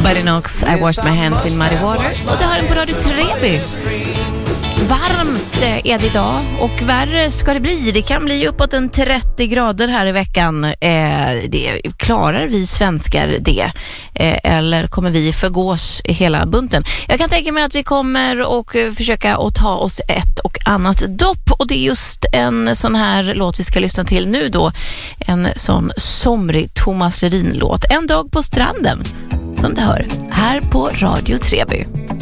Buddy Knox, I washed my hands in muddy water. Och det har den på Radio Treby. Varmt är det idag och värre ska det bli. Det kan bli uppåt en 30 grader här i veckan. Det klarar vi svenskar det? Eller kommer vi förgås hela bunten? Jag kan tänka mig att vi kommer och försöka att ta oss ett och annat dopp. Och det är just en sån här låt vi ska lyssna till nu då. En sån somrig Thomas Ledin-låt. En dag på stranden, som det hör, här på Radio Treby.